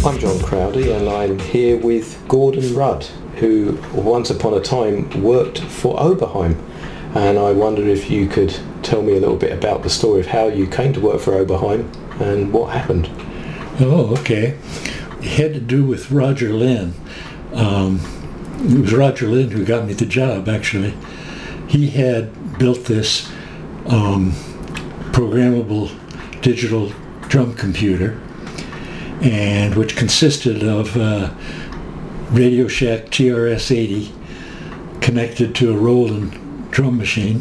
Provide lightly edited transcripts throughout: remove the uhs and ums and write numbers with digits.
I'm John Crowdy and I'm here with Gordon Rudd, who once upon a time worked for Oberheim. And I wondered if you could tell me a little bit about the story of how you came to work for Oberheim and what happened. Oh, okay. It had to do with Roger Lynn. It was Roger Lynn who got me the job, actually. He had built this programmable digital drum computer, and which consisted of Radio Shack TRS-80 connected to a Roland drum machine,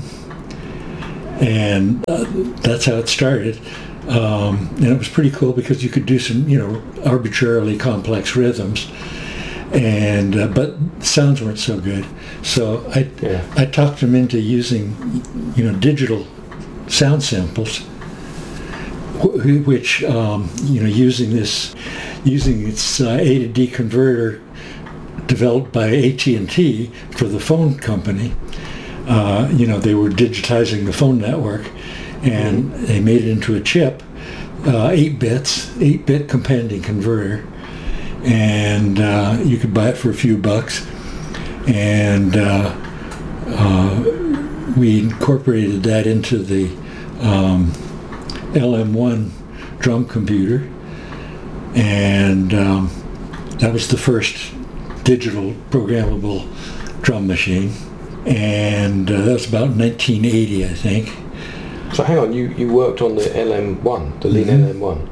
and that's how it started. And it was pretty cool because you could do some, arbitrarily complex rhythms, and but sounds weren't so good. So I talked him into using, digital sound samples, which using its A to D converter developed by AT&T for the phone company. They were digitizing the phone network, and they made it into a chip, 8-bit companion converter, and you could buy it for a few bucks, and we incorporated that into the LM1 drum computer, and that was the first digital programmable drum machine, and that was about 1980, I think. So hang on, you worked on the LM1, the Lean LM1.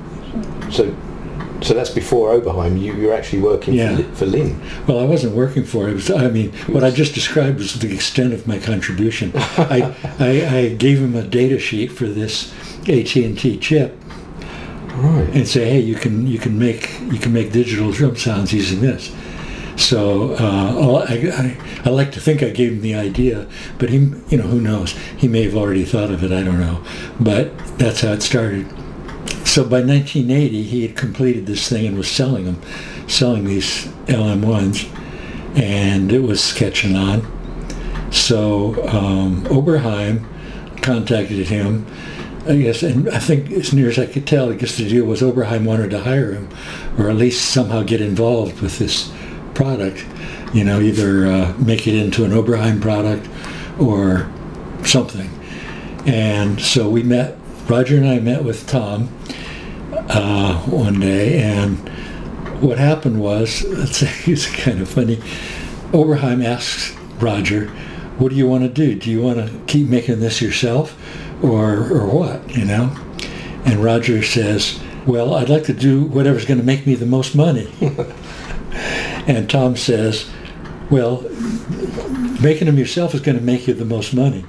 So that's before Oberheim. You're actually working for Lean. Well, I wasn't working for it. What I just described was the extent of my contribution. I gave him a data sheet for this AT&T chip, right, and say, hey, you can make digital drum sounds using this. So I like to think I gave him the idea, but he, who knows? He may have already thought of it. I don't know, but that's how it started. So by 1980, he had completed this thing and was selling these LM1s, and it was catching on. So Oberheim contacted him, I guess, and I think as near as I could tell, I guess the deal was Oberheim wanted to hire him, or at least somehow get involved with this product, either make it into an Oberheim product or something. And so Roger and I met with Tom one day, and what happened was, it's kind of funny, Oberheim asks Roger, what do you want to do? Do you want to keep making this yourself or what, And Roger says, well, I'd like to do whatever's going to make me the most money. And Tom says, well, making them yourself is going to make you the most money.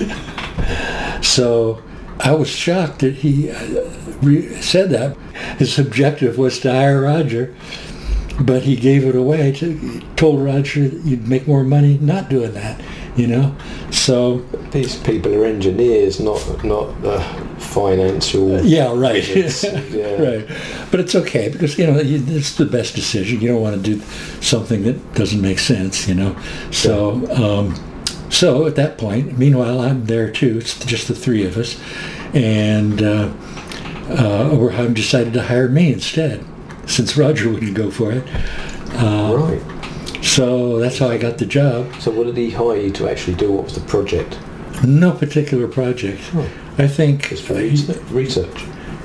So I was shocked that he said that. His objective was to hire Roger, but he gave it away. Told Roger you'd make more money not doing that, So these people are engineers, not financial. Yeah, right. Yeah. Right. But it's okay because it's the best decision. You don't want to do something that doesn't make sense, So so at that point, meanwhile, I'm there too. It's just the three of us, and Oberheim decided to hire me instead, since Roger wouldn't go for it. Right. So that's how I got the job. So what did he hire you to actually do? What was the project? No particular project. Oh. I think just for research.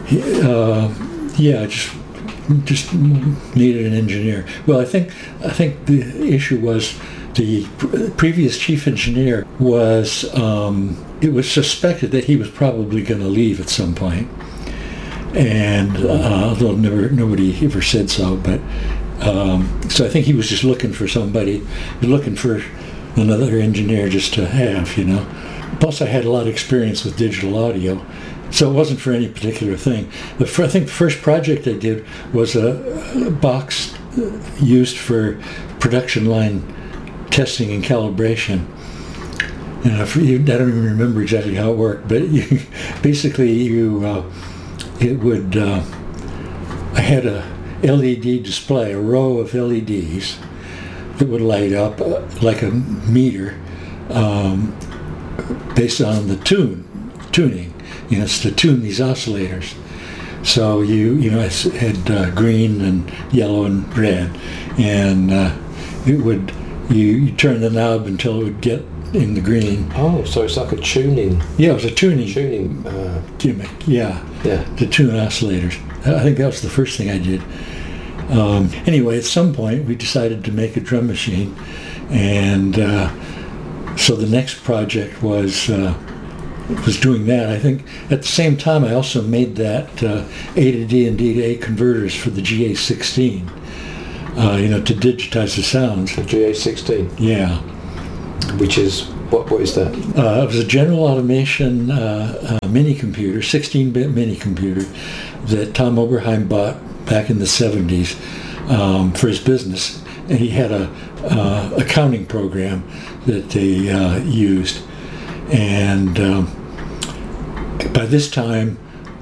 Just needed an engineer. Well, I think the issue was the previous chief engineer was. It was suspected that he was probably going to leave at some point, and although nobody ever said so, but. So I think he was just looking for somebody. He was looking for another engineer just to have, Plus, I had a lot of experience with digital audio, so it wasn't for any particular thing. I think the first project I did was a box used for production line testing and calibration. And I don't even remember exactly how it worked, but I had a LED display, a row of LEDs that would light up like a meter based on the tuning. It's to tune these oscillators. So I had green and yellow and red, and you turn the knob until it would get in the green. Oh, so it's like a tuning. Yeah, it was a tuning gimmick. Yeah, to tune oscillators. I think that was the first thing I did. Anyway, at some point we decided to make a drum machine, and so the next project was doing that. I think at the same time I also made that A to D and D to A converters for the GA16, to digitize the sounds. The GA16? Yeah. Which is, what is that? It was a General Automation mini computer, 16-bit mini computer that Tom Oberheim bought back in the 70s for his business. And he had a accounting program that they used. And by this time,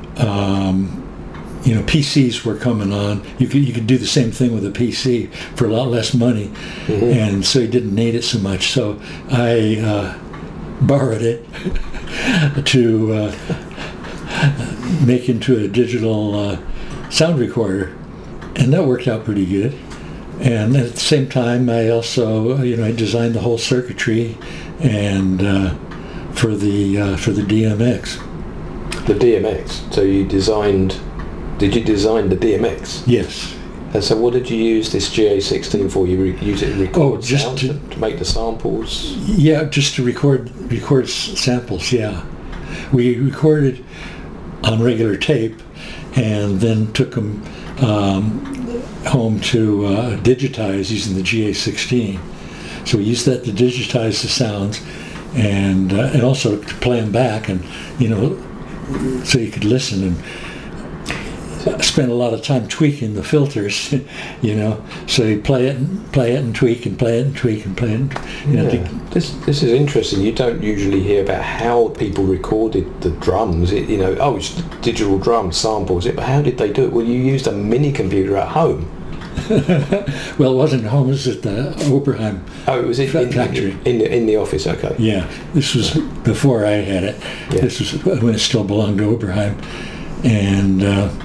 PCs were coming on. You could do the same thing with a PC for a lot less money, and so you didn't need it so much. So I borrowed it to make into a digital sound recorder, and that worked out pretty good. And at the same time, I also, I designed the whole circuitry and for the DMX. The DMX. So did you design the DMX? Yes. And so what did you use this GA16 for? You use it to record sound, to make the samples? Yeah, just to record samples, yeah. We recorded on regular tape and then took them home to digitize using the GA16. So we used that to digitize the sounds and also to play them back, and so you could listen. And spent a lot of time tweaking the filters, So you play it and tweak and play it and tweak and play it. This is interesting. You don't usually hear about how people recorded the drums. It's digital drum samples. But how did they do it? Well, you used a mini computer at home. Well, it wasn't at home. It was at the Oberheim. Oh, it was factory. In the office. Okay. Yeah, this was before I had it. Yeah. This was when it still belonged to Oberheim, and.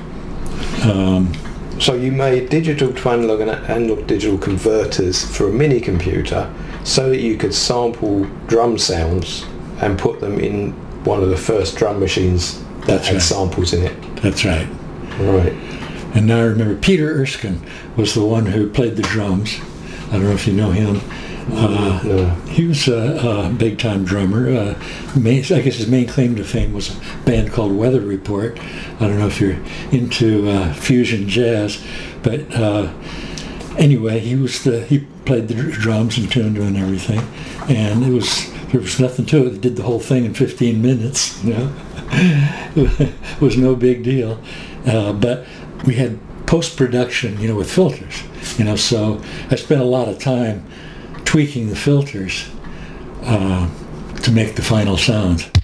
So you made digital to analog and analog digital converters for a mini computer so that you could sample drum sounds and put them in one of the first drum machines that had samples in it. That's right. Right. And now I remember Peter Erskine was the one who played the drums. I don't know if you know him. No. He was a big-time drummer. I guess his main claim to fame was a band called Weather Report. I don't know if you're into fusion jazz, but anyway, he played the drums and tuned them and everything, and there was nothing to it. He did the whole thing in 15 minutes. It was no big deal, but we had post-production, with filters. So I spent a lot of time tweaking the filters to make the final sounds.